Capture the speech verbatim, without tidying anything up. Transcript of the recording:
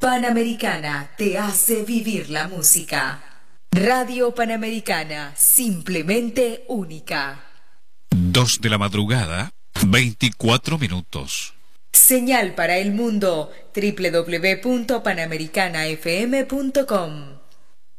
Panamericana te hace vivir la música. Radio Panamericana, simplemente única. Dos de la madrugada, veinticuatro minutos. Señal para el mundo, doble u doble u doble u punto panamericana f m punto com.